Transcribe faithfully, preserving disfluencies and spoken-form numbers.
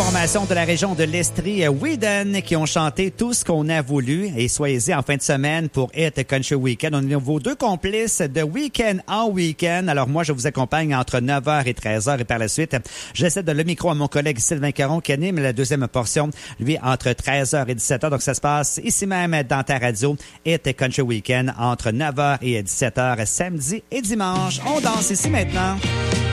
formation de la région de l'Estrie, Whedon, qui ont chanté Tout ce qu'on a voulu. Et soyez-y en fin de semaine pour Hit Country Weekend. On est vos deux complices de week-end en week-end. Alors moi, je vous accompagne entre neuf heures et treize heures. Et par la suite, j'essaie de le micro à mon collègue Sylvain Caron qui anime la deuxième portion, lui, entre treize heures et dix-sept heures. Donc ça se passe ici même dans ta radio. Hit Country Weekend entre neuf heures et dix-sept heures, samedi et dimanche. On danse ici maintenant.